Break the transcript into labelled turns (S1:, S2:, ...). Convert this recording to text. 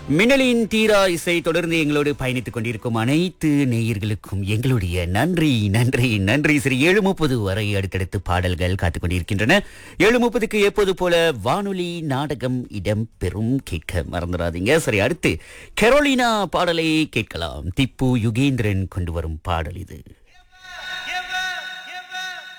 S1: மின்னலின் தீரா இசை தொடர்ந்து எங்களோடு பயணித்துக் கொண்டிருக்கும் அனைத்து நேயர்களுக்கும் எங்களுடைய நன்றி நன்றி நன்றி. சரி, 7:30 வரை அடுத்தடுத்து பாடல்கள் காத்துக் கொண்டிருக்கின்றன. 7:30க்கு எப்போது போல வானொலி நாடகம் இடம்பெறும், கேட்க மறந்துடாதீங்க. சரி, அடுத்து கரோலினா பாடலை கேட்கலாம். திப்பு யுகேந்திரன் கொண்டு வரும் பாடல் இது.